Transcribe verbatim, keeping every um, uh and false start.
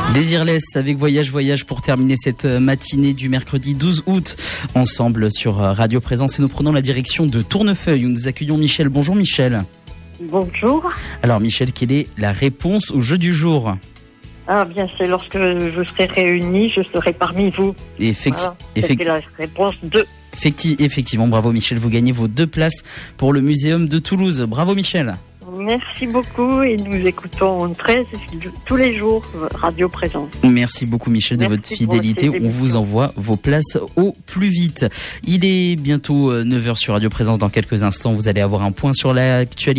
Désirless avec Voyage Voyage pour terminer cette matinée du mercredi douze août ensemble sur Radio Présence et nous prenons la direction de Tournefeuille où nous accueillons Michel. Bonjour Michel. Bonjour. Alors Michel, quelle est la réponse au jeu du jour ? Ah bien, c'est lorsque je serai réunis, je serai parmi vous. Effecti- Voilà, effect- c'était la réponse deux. Effecti- effectivement, bravo Michel, vous gagnez vos deux places pour le Muséum de Toulouse. Bravo Michel. Merci beaucoup et nous écoutons très tous les jours Radio Présence. Merci beaucoup Michel de Merci votre fidélité. pour On vous envoie vos places au plus vite. Il est bientôt neuf heures sur Radio Présence. Dans quelques instants, vous allez avoir un point sur l'actualité.